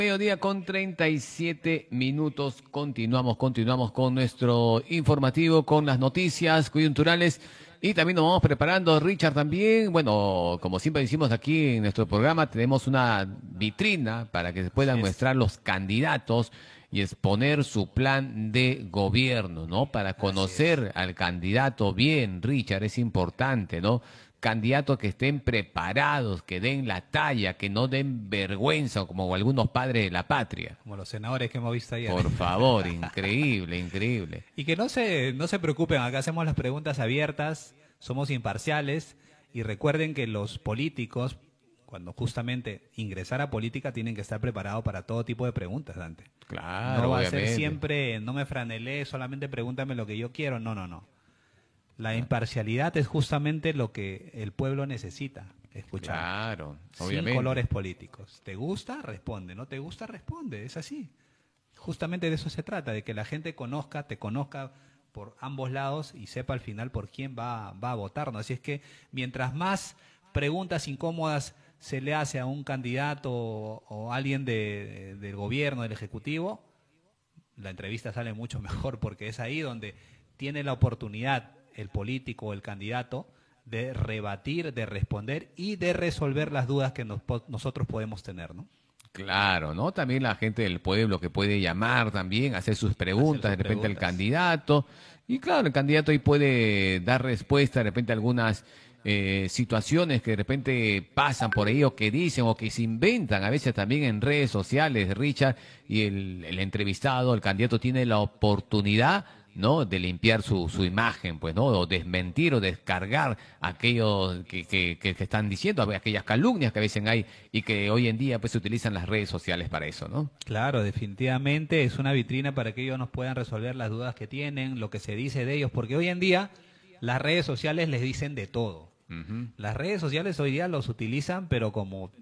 Mediodía con 37 minutos. Continuamos con nuestro informativo, con las noticias coyunturales y también nos vamos preparando, Richard, también. Bueno, como siempre decimos aquí en nuestro programa, tenemos una vitrina para que se Así puedan es, muestrar los candidatos y exponer su plan de gobierno, ¿no? Para así es. conocer al candidato bien, Richard, es importante, ¿no? Candidatos que estén preparados, que den la talla, que no den vergüenza, como algunos padres de la patria. Como los senadores que hemos visto ayer. Por favor, increíble, increíble. Y que no se preocupen, acá hacemos las preguntas abiertas, somos imparciales y recuerden que los políticos, cuando justamente ingresar a política, tienen que estar preparados para todo tipo de preguntas, Dante. No Claro, va a ser obviamente. siempre, no me franelé, solamente pregúntame lo que yo quiero. No, no, no. La imparcialidad es justamente lo que el pueblo necesita escuchar, Claro, sin obviamente. colores políticos. ¿Te gusta? Responde. ¿No te gusta? Responde. Es así. Justamente de eso se trata, de que la gente conozca, te conozca por ambos lados y sepa al final por quién va a votar, ¿no? Así es que mientras más preguntas incómodas se le hace a un candidato o alguien del gobierno, del ejecutivo, la entrevista sale mucho mejor porque es ahí donde tiene la oportunidad el político o el candidato de rebatir, de responder y de resolver las dudas que nosotros podemos tener, ¿no? Claro, ¿no? También la gente del pueblo que puede llamar también, hacer sus Hacer preguntas, sus de repente al preguntas. candidato. Y claro, el candidato ahí puede dar respuesta, de repente a algunas situaciones que de repente pasan por ahí o que dicen o que se inventan a veces también en redes sociales, Richard, y el entrevistado, el candidato tiene la oportunidad, ¿no? De limpiar su imagen, pues, ¿no? O desmentir o descargar aquellos que están diciendo, aquellas calumnias que a veces hay y que hoy en día pues se utilizan las redes sociales para eso, ¿no? Claro, definitivamente es una vitrina para que ellos nos puedan resolver las dudas que tienen, lo que se dice de ellos, porque hoy en día las redes sociales les dicen de todo. Ujú. Las redes sociales hoy día los utilizan, pero como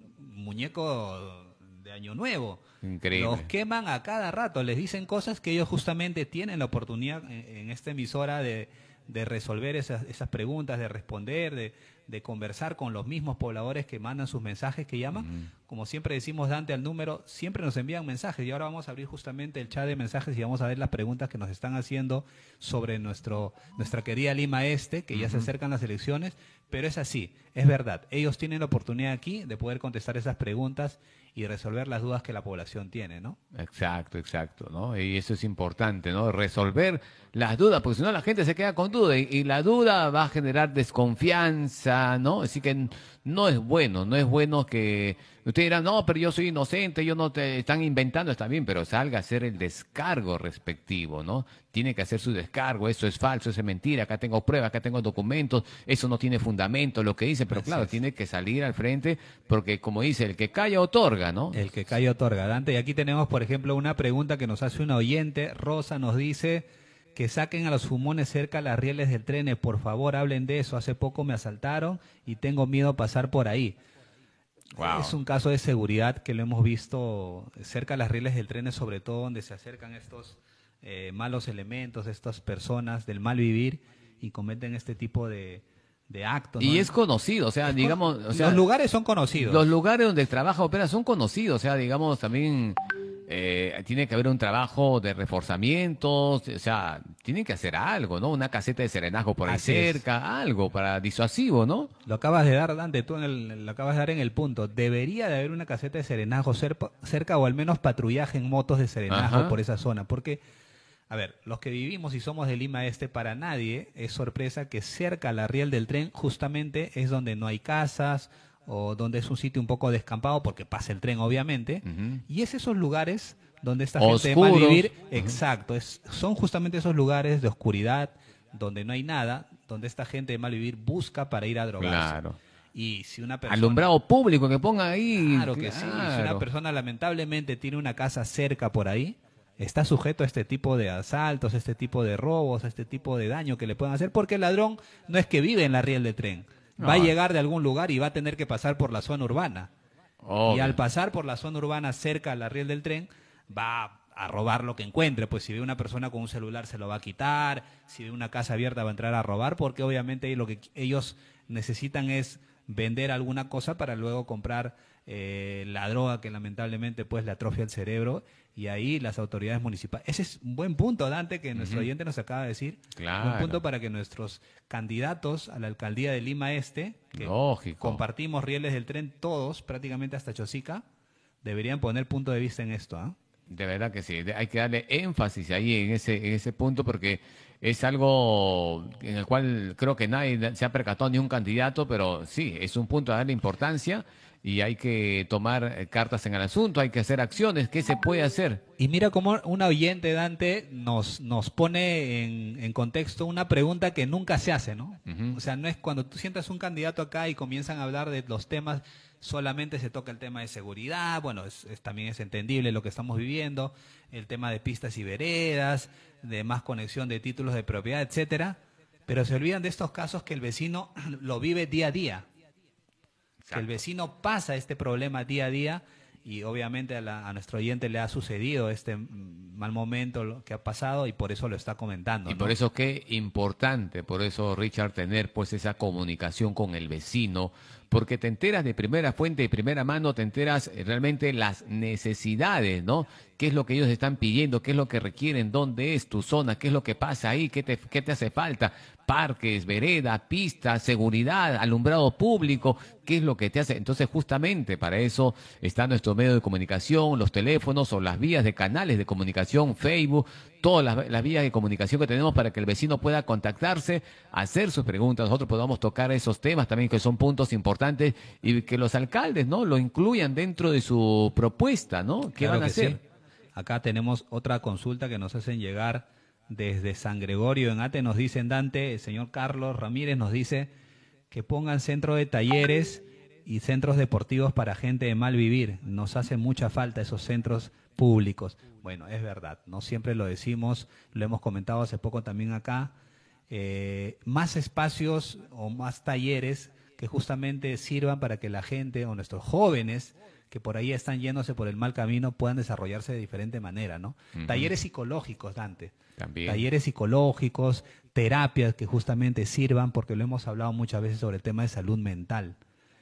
muñeco de Año Nuevo. Los Increíble. queman a cada rato, les dicen cosas que ellos justamente tienen la oportunidad en esta emisora de resolver esas preguntas, de responder, de conversar con los mismos pobladores que mandan sus mensajes, que llaman. Ujú. Como siempre decimos, Dante, al número, siempre nos envían mensajes y ahora vamos a abrir justamente el chat de mensajes y vamos a ver las preguntas que nos están haciendo sobre nuestra querida Lima Este, que ya se Ujú. acercan las elecciones, pero es así, es verdad. Ellos tienen la oportunidad aquí de poder contestar esas preguntas y resolver las dudas que la población tiene, ¿no? Exacto, exacto, ¿no? Y eso es importante, ¿no? Resolver las dudas, porque si no la gente se queda con duda y la duda va a generar desconfianza, ¿no? Así que no es bueno, no es bueno que usted dirá, no, pero yo soy inocente, yo no te están inventando, está bien, pero salga a hacer el descargo respectivo, ¿no? Tiene que hacer su descargo, eso es falso, eso es mentira, acá tengo pruebas, acá tengo documentos, eso no tiene fundamento, lo que dice, pero Así claro, es. tiene que salir al frente, porque como dice, el que calla otorga, ¿no? El que calla otorga, Dante. Y aquí tenemos, por ejemplo, una pregunta que nos hace una oyente. Rosa nos dice que saquen a los fumones cerca a las rieles del tren. Por favor, hablen de eso. Hace poco me asaltaron y tengo miedo a pasar por ahí. Es Wow. un caso de seguridad que lo hemos visto cerca a las rieles del tren, sobre todo donde se acercan estos malos elementos, estas personas del mal vivir y cometen este tipo de actos, ¿no? Y es conocido, o sea, digamos, o Los sea, lugares son los conocidos. lugares donde trabaja opera son conocidos, o sea, digamos, también tiene que haber un trabajo de reforzamientos, o sea, tienen que hacer algo, ¿no? Una caseta de serenazgo por ahí Así es. cerca, algo para disuasivo, ¿no? Lo acabas de dar, Dante, lo acabas de dar en el punto. Debería de haber una caseta de serenazgo cerca o al menos patrullaje en motos de serenazgo Ajá, por esa zona. Porque, a ver, los que vivimos y somos de Lima Este, para nadie es sorpresa que cerca a la riel del tren justamente es donde no hay casas o donde es un sitio un poco descampado porque pasa el tren, obviamente. ujú. Y es esos lugares donde esta gente de mal Oscuros, vivir, ujú. exacto, son justamente esos lugares de oscuridad donde no hay nada, donde esta gente de mal vivir busca para ir a drogarse. Claro. Y si una persona, Alumbrado público que ponga ahí, claro que sí, si una claro. persona lamentablemente tiene una casa cerca por ahí, está sujeto a este tipo de asaltos, a este tipo de robos, a este tipo de daño que le pueden hacer, porque el ladrón no es que vive en la riel de tren, va a No, llegar de algún lugar y va a tener que pasar por la zona urbana. Y al obvio. pasar por la zona urbana cerca a la riel del tren, va a robar lo que encuentre. Pues si ve una persona con un celular se lo va a quitar, si ve una casa abierta va a entrar a robar, porque obviamente lo que ellos necesitan es vender alguna cosa para luego comprar la droga que lamentablemente pues le atrofia el cerebro, y ahí las autoridades municipales. Ese es un buen punto, Dante, que nuestro oyente nos acaba de decir. Claro. Buen punto para que nuestros candidatos a la alcaldía de Lima Este, que Lógico. compartimos rieles del tren todos, prácticamente hasta Chosica, deberían poner punto de vista en esto, ¿ah? De verdad que sí, hay que darle énfasis ahí en ese punto porque es algo en el cual creo que nadie se ha percatado, ni un candidato, pero sí, es un punto a darle importancia y hay que tomar cartas en el asunto, hay que hacer acciones. ¿Qué se puede hacer? Y mira cómo un oyente, Dante, nos pone en contexto una pregunta que nunca se hace, ¿no? O sea, no es cuando tú sientas un candidato acá y comienzan a hablar de los temas, solamente se toca el tema de seguridad, bueno, también es entendible lo que estamos viviendo, el tema de pistas y veredas, de más conexión de títulos de propiedad, etcétera, pero se olvidan de estos casos que el vecino lo vive día a día. Que el vecino pasa este problema día a día, y obviamente a nuestro oyente le ha sucedido este mal momento lo que ha pasado, y por eso lo está comentando, Y ¿no? por eso qué importante, por eso, Richard, tener pues esa comunicación con el vecino, porque te enteras de primera fuente, de primera mano, te enteras realmente las necesidades, ¿no? ¿Qué es lo que ellos están pidiendo? ¿Qué es lo que requieren? ¿Dónde es tu zona? ¿Qué es lo que pasa ahí? ¿Qué te hace falta? Parques, veredas, pistas, seguridad, alumbrado público, ¿qué es lo que te hace? Entonces, justamente para eso está nuestro medio de comunicación, los teléfonos o las vías de canales de comunicación, Facebook, todas las vías de comunicación que tenemos para que el vecino pueda contactarse, hacer sus preguntas, nosotros podamos tocar esos temas también que son puntos importantes y que los alcaldes, ¿no?, lo incluyan dentro de su propuesta, ¿no? ¿Qué Claro van a que hacer? sí. Acá tenemos otra consulta que nos hacen llegar desde San Gregorio en Ate. Nos dicen, Dante, el señor Carlos Ramírez nos dice que pongan centro de talleres y centros deportivos para gente de mal vivir. Nos hace mucha falta esos centros públicos. Bueno, es verdad, no siempre lo decimos, lo hemos comentado hace poco también acá. Más espacios o más talleres que justamente sirvan para que la gente o nuestros jóvenes que por ahí están yéndose por el mal camino puedan desarrollarse de diferente manera, ¿no? Talleres psicológicos, Dante. También. Talleres psicológicos, terapias que justamente sirvan, porque lo hemos hablado muchas veces sobre el tema de salud mental.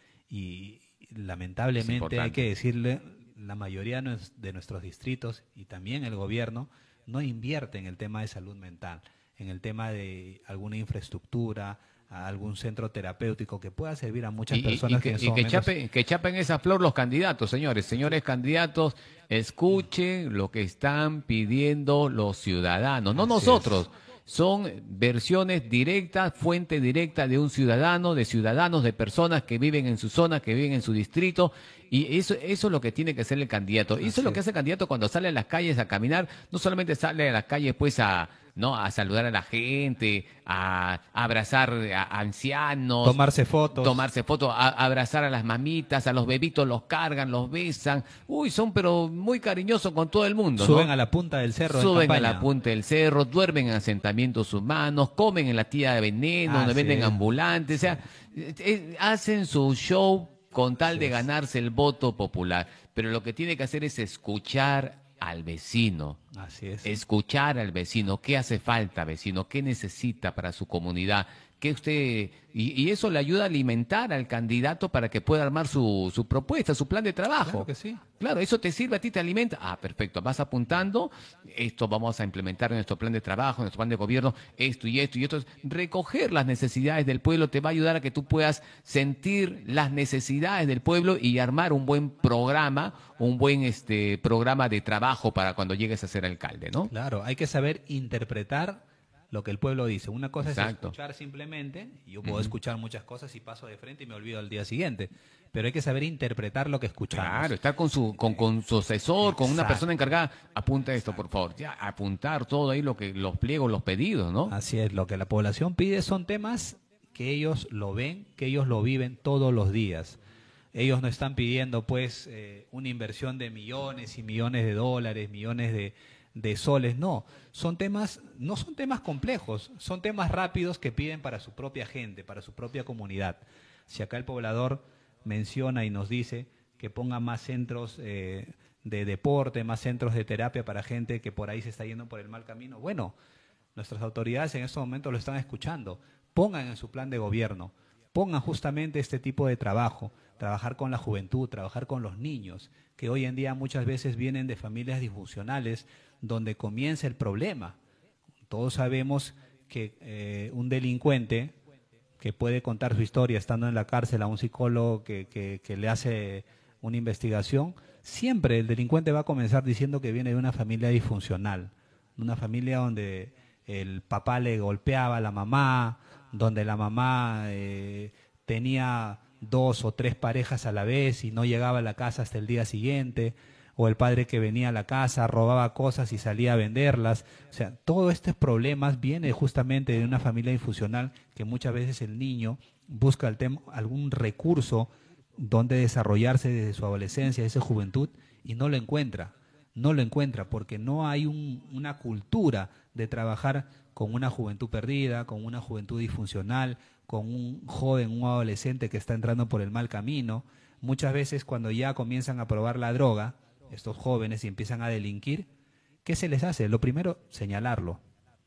Y lamentablemente hay que decirle, la mayoría de nuestros distritos y también el gobierno no invierte en el tema de salud mental, en el tema de alguna infraestructura, a algún centro terapéutico que pueda servir a muchas personas que chapen esa flor los candidatos, señores candidatos, escuchen lo que están pidiendo los ciudadanos, no nosotros. Son versiones directas, fuente directa de un ciudadano, de ciudadanos, de personas que viven en su zona, que viven en su distrito, y eso es lo que tiene que hacer el candidato. Y eso es lo que hace el candidato cuando sale a las calles a caminar, no solamente sale a las calles pues a saludar a la gente, a abrazar a ancianos, tomarse fotos, a abrazar a las mamitas, a los bebitos, los cargan, los besan, son pero muy cariñosos con todo el mundo, suben ¿no? a la punta del cerro, Suben a la punta del cerro, duermen en asentamientos humanos, comen en la tía de veneno, donde venden ambulantes, o sea, hacen su show con tal de ganarse el voto popular, pero lo que tiene que hacer es escuchar al vecino. Así es. Escuchar al vecino, qué hace falta, vecino, qué necesita para su comunidad, qué usted y eso le ayuda a alimentar al candidato para que pueda armar su propuesta, su plan de trabajo. Claro que sí. Claro, eso te sirve a ti, te alimenta. Perfecto, vas apuntando, esto vamos a implementar en nuestro plan de trabajo, en nuestro plan de gobierno, esto y esto y esto. Recoger las necesidades del pueblo te va a ayudar a que tú puedas sentir las necesidades del pueblo y armar un buen programa, un buen programa de trabajo para cuando llegues a ser alcalde, ¿no? Claro, hay que saber interpretar lo que el pueblo dice. Una cosa es Exacto. escuchar simplemente, y yo puedo escuchar muchas cosas y paso de frente y me olvido al día siguiente, pero hay que saber interpretar lo que escuchamos. Claro, estar con su asesor, con una persona encargada, apunta esto, por favor, ya, apuntar todo ahí los pliegos, los pedidos, ¿no? Así es, lo que la población pide son temas que ellos lo ven, que ellos lo viven todos los días. Ellos no están pidiendo pues una inversión de millones y millones de dólares, millones de soles, no son temas complejos, son temas rápidos que piden para su propia gente, para su propia comunidad. Si acá el poblador menciona y nos dice que ponga más centros de deporte, más centros de terapia para gente que por ahí se está yendo por el mal camino, bueno, nuestras autoridades en estos momentos lo están escuchando, pongan en su plan de gobierno, pongan justamente este tipo de trabajo, trabajar con la juventud, trabajar con los niños, que hoy en día muchas veces vienen de familias disfuncionales donde comienza el problema. Todos sabemos que un delincuente que puede contar su historia estando en la cárcel a un psicólogo que le hace una investigación, siempre el delincuente va a comenzar diciendo que viene de una familia disfuncional, una familia donde el papá le golpeaba a la mamá, donde la mamá tenía 2 o 3 parejas a la vez y no llegaba a la casa hasta el día siguiente, o el padre que venía a la casa, robaba cosas y salía a venderlas. O sea, todos estos problemas vienen justamente de una familia disfuncional que muchas veces el niño busca algún recurso donde desarrollarse desde su adolescencia, desde su juventud, y no lo encuentra. No lo encuentra porque no hay una cultura de trabajar con una juventud perdida, con una juventud disfuncional, con un joven, un adolescente que está entrando por el mal camino. Muchas veces cuando ya comienzan a probar la droga, estos jóvenes y empiezan a delinquir, ¿qué se les hace? Lo primero, señalarlo.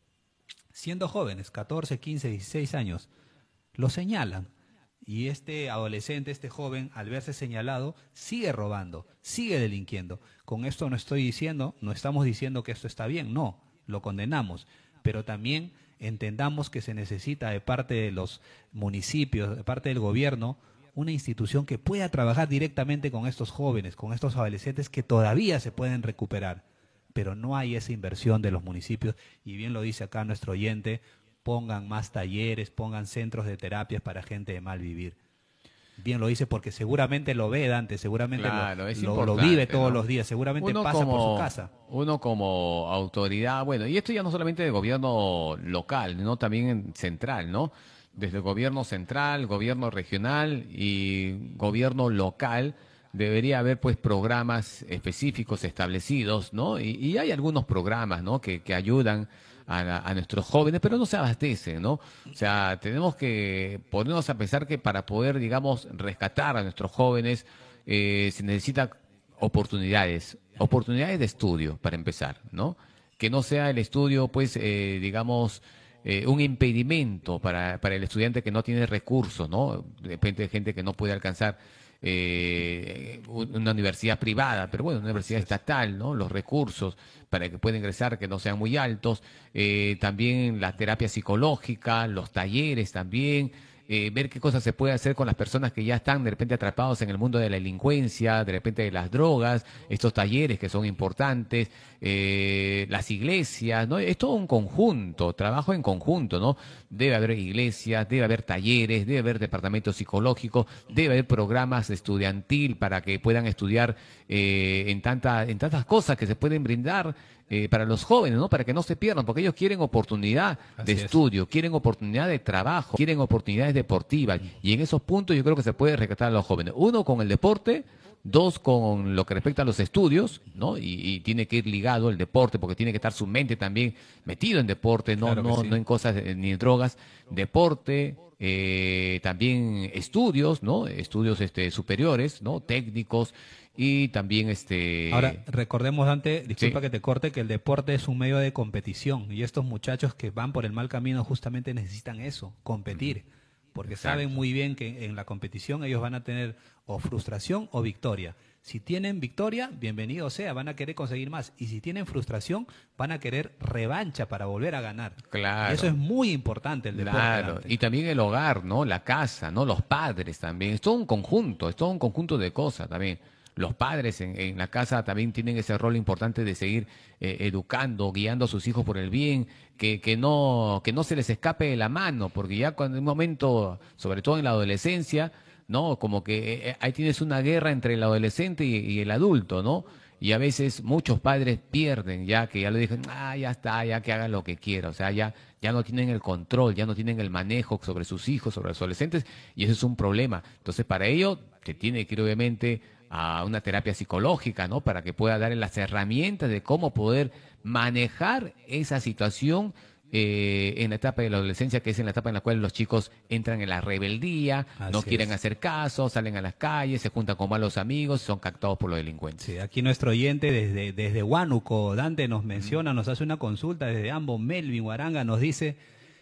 Siendo jóvenes, 14, 15, 16 años, lo señalan. Y este adolescente, este joven, al verse señalado, sigue robando, sigue delinquiendo. Con esto no estamos diciendo que esto está bien, no, lo condenamos. Pero también entendamos que se necesita de parte de los municipios, de parte del gobierno, una institución que pueda trabajar directamente con estos jóvenes, con estos adolescentes que todavía se pueden recuperar. Pero no hay esa inversión de los municipios, y bien lo dice acá nuestro oyente, pongan más talleres, pongan centros de terapias para gente de mal vivir. Bien lo dice porque seguramente lo ve Dante, seguramente Claro, lo vive todos ¿no? los días, seguramente pasa por su casa. Uno como autoridad, bueno, y esto ya no solamente de gobierno local, ¿no? También central, ¿no? Desde el gobierno central, gobierno regional y gobierno local, debería haber pues programas específicos establecidos, ¿no? Y hay algunos programas, ¿no? Que ayudan a nuestros jóvenes, pero no se abastecen, ¿no? O sea, tenemos que ponernos a pensar que para poder, digamos, rescatar a nuestros jóvenes, se necesita oportunidades de estudio, para empezar, ¿no? Que no sea el estudio, pues, digamos, un impedimento para el estudiante que no tiene recursos, ¿no? De repente hay gente que no puede alcanzar una universidad privada, pero bueno, una universidad estatal, ¿no? Los recursos para que pueda ingresar que no sean muy altos, también la terapia psicológica, los talleres también, ver qué cosas se puede hacer con las personas que ya están de repente atrapados en el mundo de la delincuencia, de repente de las drogas, estos talleres que son importantes, las iglesias, ¿no? Es todo un conjunto, trabajo en conjunto, ¿no? Debe haber iglesias, debe haber talleres, debe haber departamentos psicológicos, debe haber programas estudiantil para que puedan estudiar en tantas cosas que se pueden brindar para los jóvenes, ¿no? Para que no se pierdan, porque ellos quieren oportunidad de estudio, quieren oportunidad de trabajo, quieren oportunidades deportivas, y en esos puntos yo creo que se puede rescatar a los jóvenes. Uno, con el deporte; dos, con lo que respecta a los estudios, ¿no? Y tiene que ir ligado el deporte, porque tiene que estar su mente también metido en deporte, Claro que sí. no en cosas ni en drogas. Deporte, también estudios, ¿no? Estudios superiores, ¿no? Técnicos, y también Ahora, recordemos, Dante, disculpa sí. que te corte, que el deporte es un medio de competición y estos muchachos que van por el mal camino justamente necesitan eso, competir, porque Exacto. saben muy bien que en la competición ellos van a tener o frustración o victoria. Si tienen victoria, bienvenido sea, van a querer conseguir más. Y si tienen frustración, van a querer revancha para volver a ganar. Claro. Y eso es muy importante, el deporte. Claro, Dante. y también el hogar, ¿no? La casa, ¿no? Los padres también. Es todo un conjunto de cosas también. Los padres en la casa también tienen ese rol importante de seguir educando, guiando a sus hijos por el bien, que no se les escape de la mano, porque ya cuando en un momento, sobre todo en la adolescencia, ¿no? Como que ahí tienes una guerra entre el adolescente y el adulto, ¿no? Y a veces muchos padres pierden, ya que ya le dicen, ya está, ya que hagan lo que quiera, o sea, ya no tienen el control, ya no tienen el manejo sobre sus hijos, sobre los adolescentes, y eso es un problema. Entonces, para ello, te tiene que ir obviamente a una terapia psicológica, ¿no? Para que pueda darle las herramientas de cómo poder manejar esa situación en la etapa de la adolescencia, que es en la etapa en la cual los chicos entran en la rebeldía, no Así quieren es. hacer caso, salen a las calles, se juntan con malos amigos, son captados por los delincuentes. Sí, aquí nuestro oyente desde Huánuco, Dante, nos menciona, nos hace una consulta desde ambos. Melvin Guaranga nos dice: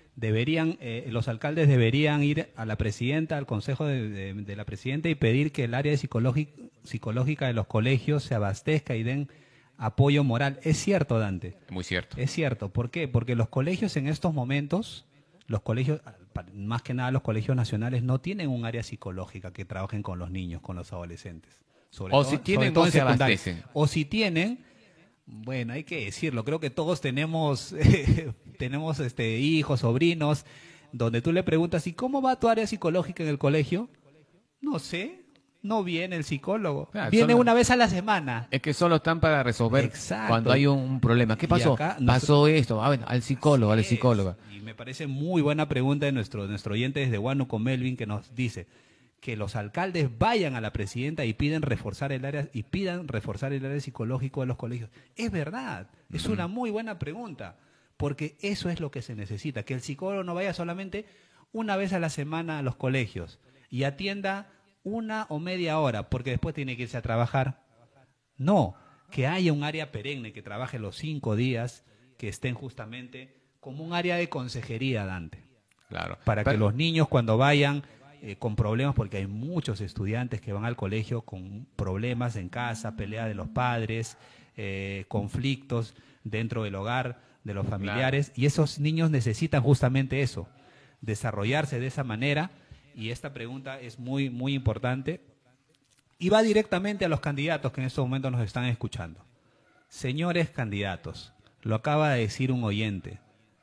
los alcaldes deberían ir a la presidenta, al consejo de la presidenta y pedir que el área psicológica de los colegios se abastezca y den apoyo moral. Es cierto, Dante. Muy cierto. Es cierto. ¿Por qué? Porque los colegios en estos momentos, los colegios, más que nada los colegios nacionales, no tienen un área psicológica que trabajen con los niños, con los adolescentes. Si tienen, no se abastecen. O si tienen, bueno, hay que decirlo, creo que todos tenemos hijos, sobrinos, donde tú le preguntas, ¿y cómo va tu área psicológica en el colegio? No sé, no viene el psicólogo. Claro, viene una vez a la semana. Es que solo están para resolver. Exacto. Cuando hay un problema. ¿Qué pasó? Pasó esto. A ver, al psicólogo, a la psicóloga. Y me parece muy buena pregunta de nuestro oyente desde Huánuco, Melvin, que nos dice que los alcaldes vayan a la presidenta y pidan reforzar el área psicológico de los colegios. Es verdad, es una muy buena pregunta, porque eso es lo que se necesita, que el psicólogo no vaya solamente una vez a la semana a los colegios y atienda 1 o media hora, porque después tiene que irse a trabajar. No, que haya un área perenne que trabaje los 5 días, que estén justamente como un área de consejería, Dante. Claro. Para que los niños cuando vayan con problemas, porque hay muchos estudiantes que van al colegio con problemas en casa, pelea de los padres, conflictos dentro del hogar, de los familiares, claro. Y esos niños necesitan justamente eso, desarrollarse de esa manera, y esta pregunta es muy, muy importante, y va directamente a los candidatos que en estos momentos nos están escuchando. Señores candidatos, lo acaba de decir un oyente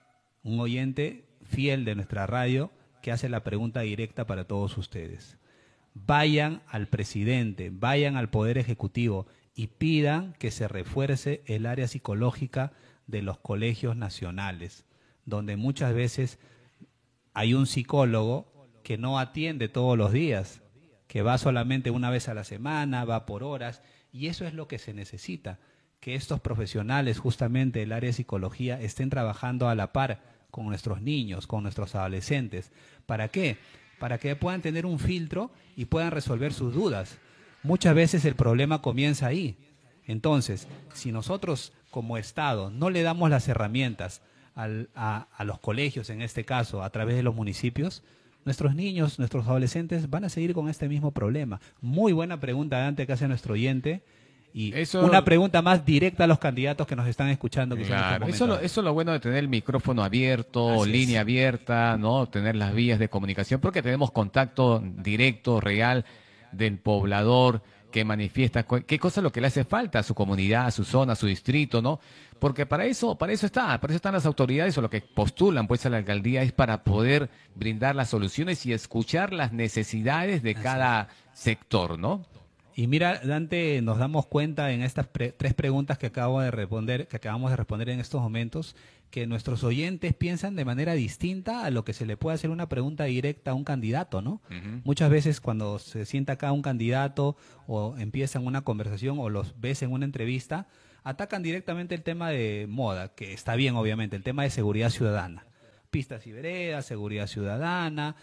fiel de nuestra radio, que hace la pregunta directa para todos ustedes. Vayan al presidente, vayan al Poder Ejecutivo y pidan que se refuerce el área psicológica de los colegios nacionales, donde muchas veces hay un psicólogo que no atiende todos los días, que va solamente una vez a la semana, va por horas, y eso es lo que se necesita, que estos profesionales justamente del área de psicología estén trabajando a la par con nuestros niños, con nuestros adolescentes. ¿Para qué? Para que puedan tener un filtro y puedan resolver sus dudas. Muchas veces el problema comienza ahí. Entonces, si nosotros como Estado no le damos las herramientas a los colegios, en este caso, a través de los municipios, nuestros niños, nuestros adolescentes van a seguir con este mismo problema. Muy buena pregunta, Dante, que hace nuestro oyente. Y una pregunta más directa a los candidatos que nos están escuchando. Claro, eso es lo bueno de tener el micrófono abierto, línea abierta, ¿no? Tener las vías de comunicación, porque tenemos contacto directo, real, del poblador que manifiesta qué cosa es lo que le hace falta a su comunidad, a su zona, a su distrito, ¿no? Porque para eso están las autoridades, o lo que postulan pues a la alcaldía es para poder brindar las soluciones y escuchar las necesidades de cada sector, ¿no? Y mira, Dante, nos damos cuenta en estas 3 preguntas que acabamos de responder en estos momentos, que nuestros oyentes piensan de manera distinta a lo que se le puede hacer una pregunta directa a un candidato, ¿no? Muchas veces cuando se sienta acá un candidato o empiezan una conversación o los ves en una entrevista, atacan directamente el tema de moda, que está bien obviamente, el tema de seguridad ciudadana. Pistas y veredas, seguridad ciudadana,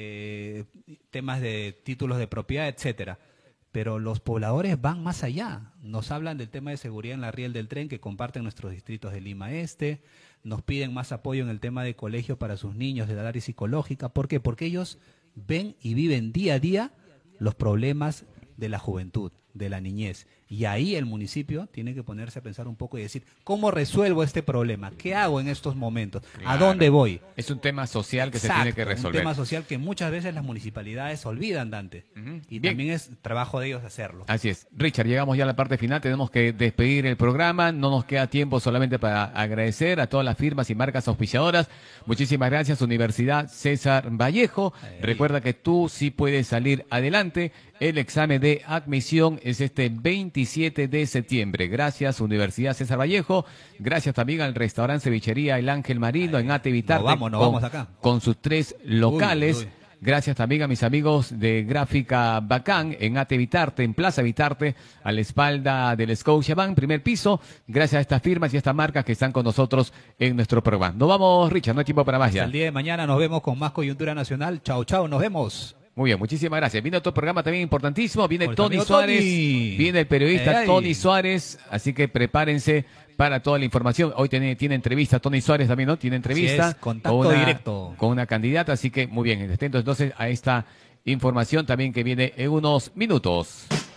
temas de títulos de propiedad, etcétera. Pero los pobladores van más allá. Nos hablan del tema de seguridad en la riel del tren que comparten nuestros distritos de Lima Este. Nos piden más apoyo en el tema de colegio para sus niños de la área psicológica. ¿Por qué? Porque ellos ven y viven día a día los problemas de la juventud, de la niñez. Y ahí el municipio tiene que ponerse a pensar un poco y decir, ¿cómo resuelvo este problema? ¿Qué hago en estos momentos? Claro. ¿A dónde voy? Es un tema social que se tiene que resolver. Un tema social que muchas veces las municipalidades olvidan, Dante. Y Bien. también es trabajo de ellos hacerlo. Así es. Richard, llegamos ya a la parte final, tenemos que despedir el programa, no nos queda tiempo solamente para agradecer a todas las firmas y marcas auspiciadoras. Muchísimas gracias, Universidad César Vallejo. Recuerda que tú sí puedes salir adelante. El examen de admisión es este 27 de septiembre. Gracias, Universidad César Vallejo. Gracias también al restaurante Cevichería El Ángel Marino en Ate Vitarte. Nos vamos acá. Con sus 3 locales. Uy. Gracias también a mis amigos de Gráfica Bacán en Ate Vitarte, en Plaza Vitarte, a la espalda del Scotiabank, primer piso. Gracias a estas firmas y estas marcas que están con nosotros en nuestro programa. Nos vamos, Richard, no hay tiempo para más ya. Hasta el día de mañana nos vemos con más coyuntura nacional. Chao, chao, nos vemos. Muy bien, muchísimas gracias. Viene otro programa también importantísimo. Viene Tony Suárez, viene el periodista Tony Suárez. Así que prepárense para toda la información. Hoy tiene entrevista Tony Suárez también, ¿no? Tiene entrevista. Así es, contacto directo. Con una candidata, así que muy bien, atentos entonces a esta información también que viene en unos minutos.